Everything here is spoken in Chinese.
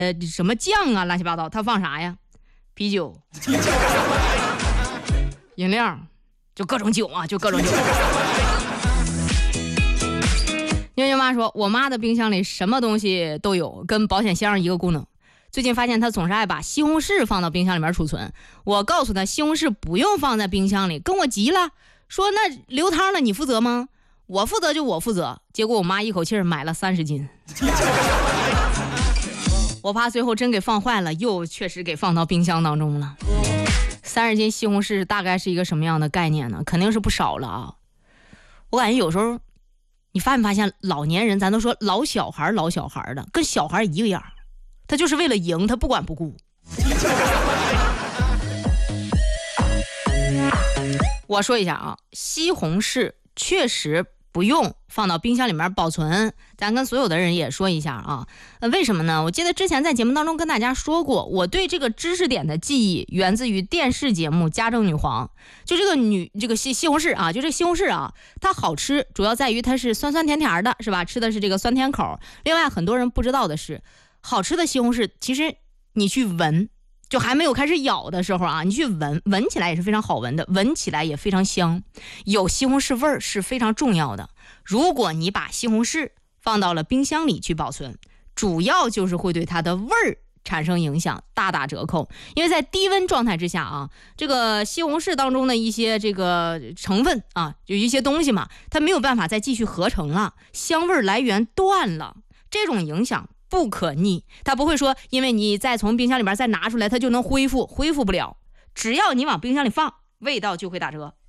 什么酱啊，乱七八糟，他放啥呀？啤酒、饮料，就各种酒啊，就各种酒。妞妞妈说，我妈的冰箱里什么东西都有，跟保险箱一个功能。最近发现她总是爱把西红柿放到冰箱里面储存，我告诉她西红柿不用放在冰箱里，跟我急了，说那流汤了你负责吗？我负责就我负责。结果我妈一口气买了30斤。我怕最后真给放坏了，又确实给放到冰箱当中了。30斤西红柿大概是一个什么样的概念呢？肯定是不少了啊！我感觉有时候你发没发现，老年人咱都说老小孩的，跟小孩一个样，他就是为了赢，他不管不顾。我说一下啊，西红柿确实不用放到冰箱里面保存，咱跟所有的人也说一下啊。为什么呢？我记得之前在节目当中跟大家说过，我对这个知识点的记忆源自于电视节目《家政女皇》。就这个西红柿啊，就这西红柿啊，它好吃主要在于它是酸酸甜甜的，是吧？吃的是这个酸甜口。另外很多人不知道的是，好吃的西红柿其实你去闻，就还没有开始咬的时候啊，你去闻起来也是非常好闻的，闻起来也非常香，有西红柿味儿是非常重要的。如果你把西红柿放到了冰箱里去保存，主要就是会对它的味儿产生影响，大打折扣。因为在低温状态之下啊，这个西红柿当中的一些这个成分啊，有一些东西嘛，它没有办法再继续合成了，香味来源断了，这种影响不可逆，它不会说因为你再从冰箱里边再拿出来它就能恢复不了，只要你往冰箱里放，味道就会打折。